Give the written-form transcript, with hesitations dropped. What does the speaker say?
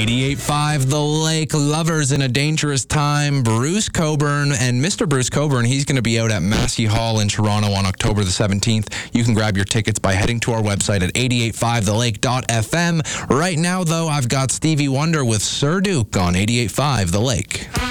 88.5 The Lake, Lovers in a Dangerous Time, Bruce Cockburn. And Mr. Bruce Cockburn, he's going to be out at Massey Hall in Toronto on October the 17th. You can grab your tickets by heading to our website at 885thelake.fm. Right now, though, I've got Stevie Wonder with Sir Duke on 88.5 The Lake.